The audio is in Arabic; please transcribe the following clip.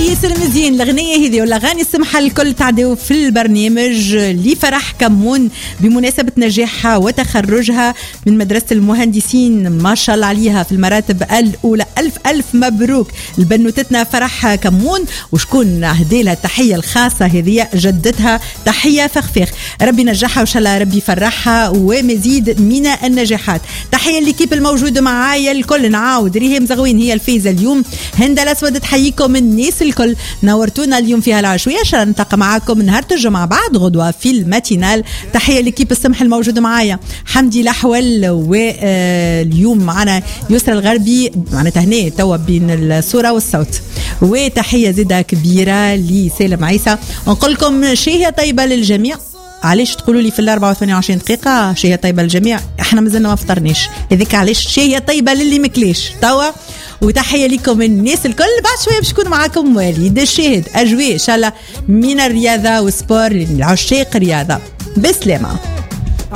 عريس المزيان الأغنية هذه والأغاني السمحة الكل تعدوا في البرنامج لفرح كمون بمناسبة نجاحها وتخرجها من مدرسة المهندسين ما شاء الله عليها في المراتب الأولى. ألف مبروك البنوتتنا فرح كمون، وشكون هديلها التحية الخاصة هذه جدتها تحية فخفخ. ربي نجحها وإن شاء الله ربي فرحها ومزيد من النجاحات. تحية للكيب الموجود معايا الكل، نعاود ريهام زغوين هي الفايزة اليوم، هند الأسود تحييكم الناس الكل، نورتونا اليوم فيها العشوية. شرا نلتقى معاكم نهار الجمعة بعد غدوة في الماتينال. تحية لكيب السمح الموجود معايا حمدي الأحول، واليوم معنا يسرى الغربي معنا هنا توا بين الصورة والصوت. وتحية زيادة كبيرة لسالم عيسى، ونقول لكم شهية طيبة للجميع. علاش تقولوا لي في 24 دقيقة شهية طيبة للجميع؟ احنا مازلنا ما فطرناش، هذيك علاش شهية طيبة للي مكليش توا. وتحية لكم الناس الكل. بعد شوية باش نكون معاكم وليد الشاهد أجواء إن شاء الله من الرياضة والسبور للعشاق الرياضة. بسلامة.